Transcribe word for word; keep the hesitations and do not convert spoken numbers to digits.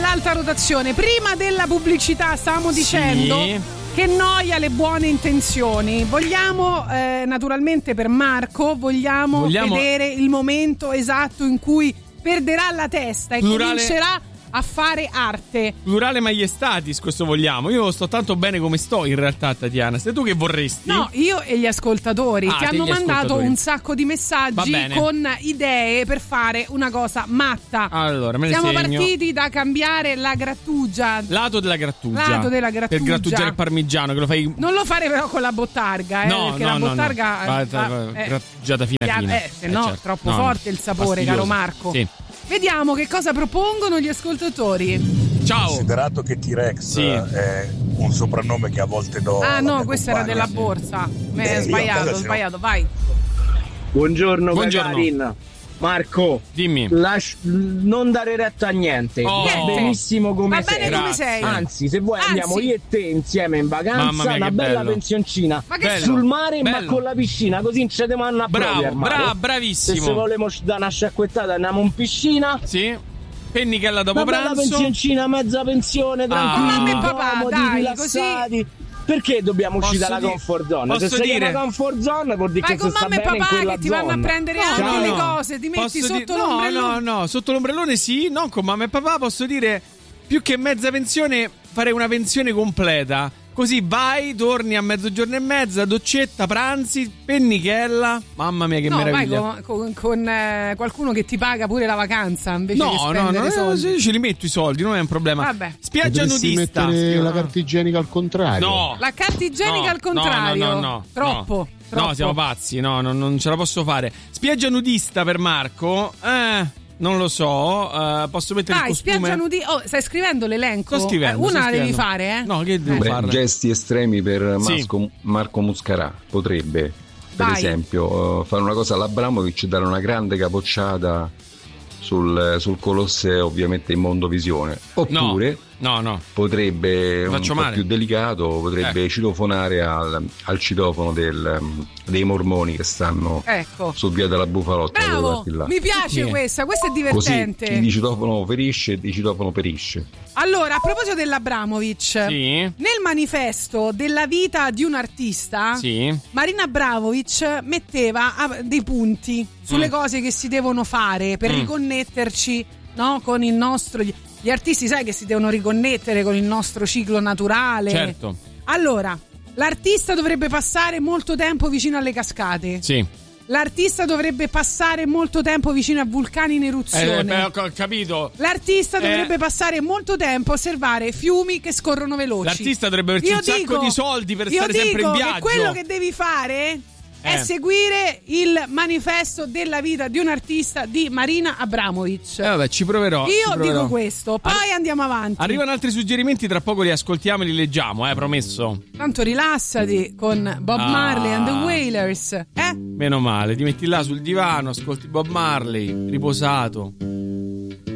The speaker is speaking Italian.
dell'alta rotazione. Prima della pubblicità stavamo dicendo sì. che noia le buone intenzioni. Vogliamo eh, naturalmente per Marco vogliamo, vogliamo vedere il momento esatto in cui perderà la testa e plurale... comincerà a fare arte. Plurale maiestatis, questo vogliamo. Io sto tanto bene come sto in realtà, Tatiana. Sei tu che vorresti? No, io e gli ascoltatori. Ah, ti hanno mandato un sacco di messaggi con idee per fare una cosa matta. Allora, me ne siamo segno. partiti da cambiare la grattugia. Lato della grattugia. Lato della grattugia. Per grattugiare il parmigiano, che lo fai. Non lo fare però con la bottarga, eh, no, perché no, la no, bottarga no. Va, va, va, eh, grattugiata fino a fine. Eh, se no, eh, certo. troppo no, forte no. il sapore, Fastidioso. caro Marco. Sì. Vediamo che cosa propongono gli ascoltatori. Ciao. Considerato che T-Rex sì. è un soprannome che a volte do. Ah no, questa era della borsa. Mi è sbagliato, ho sbagliato, vai. Buongiorno, Buongiorno. Gagarin. Marco, dimmi. Lasci, non dare retta a niente. Oh. Va benissimo come Va sei. bene come sei. Anzi, se vuoi Anzi. andiamo io e te insieme in vacanza, mia, una bella bello. pensioncina ma che sul mare, bello. ma con la piscina, così non ci andiamo a Bravo, proprio al mare. bra- bravissimo. Se se volemo dare una sciacquettata andiamo in piscina. Sì. Pennichella dopo una pranzo. Una bella pensioncina, mezza pensione, tranquilli, ah. mamma e papà, comodi, dai, rilassati. così. Perché dobbiamo Posso uscire dalla dire, comfort zone? posso Se sei dire, nella comfort zone vuol dire vai che con si sta mamma e bene in papà quella che ti vanno zona. a prendere no, anche no, le no. cose, ti metti Posso sotto di- l'ombrellone. No, no, no, sotto l'ombrellone sì, non con mamma e papà, posso dire più che mezza pensione, farei una pensione completa. Così vai, torni a mezzogiorno e mezza, doccetta, pranzi, pennichella. Mamma mia che no, meraviglia. vai con, con, con eh, qualcuno che ti paga pure la vacanza invece no, che spendere no, no, soldi. no, ce li metto i soldi, non è un problema. Vabbè. Spiaggia Potresti nudista. mettere Scrivo, la no. carta igienica al contrario. No. La carta igienica no, al contrario. No, no, no, no, troppo, no. troppo. No, siamo pazzi, no, no, non ce la posso fare. Spiaggia nudista per Marco? Eh... Non lo so, uh, posso mettere Dai, il costume? spiaggia nudi. Oh, stai scrivendo l'elenco? Sto scrivendo. Eh, una sto la scrivendo. devi fare, eh? No, che devo Beh, fare? gesti estremi per Sì. Masco, Marco Muscarà. Potrebbe, per Vai. esempio, uh, fare una cosa all'Abramovic, dare una grande capocciata sul, sul Colosseo, ovviamente in mondovisione. Oppure No, no. potrebbe, un Faccio po' male. più delicato, potrebbe Eh. citofonare al, al citofono del, dei mormoni che stanno Ecco. su via della Bufalotta. da quelle Bravo, parti là. mi piace Sì. questa, questa è Così divertente. chi di citofono ferisce, di citofono perisce. Allora, a proposito dell'Abramovic, Sì. nel manifesto della vita di un artista, Sì. Marina Abramovic metteva ah, dei punti sulle Mm. cose che si devono fare per Mm. riconnetterci, no, con il nostro. Gli artisti, sai che si devono riconnettere con il nostro ciclo naturale. Certo. Allora, l'artista dovrebbe passare molto tempo vicino alle cascate. Sì. L'artista dovrebbe passare molto tempo vicino a vulcani in eruzione. Eh, beh, ho capito. L'artista Eh. dovrebbe passare molto tempo a osservare fiumi che scorrono veloci. L'artista dovrebbe averci Io un sacco dico- di soldi per io stare sempre in dico viaggio. che quello che devi fare è Eh. seguire il manifesto della vita di un artista di Marina Abramovic. Eh, vabbè, ci proverò. ci Io proverò. dico questo, poi Arri- andiamo avanti. Arrivano altri suggerimenti, tra poco li ascoltiamo e li leggiamo, eh, promesso. Tanto rilassati con Bob Ah. Marley and the Wailers. Eh? Meno male, ti metti là sul divano, ascolti Bob Marley, riposato.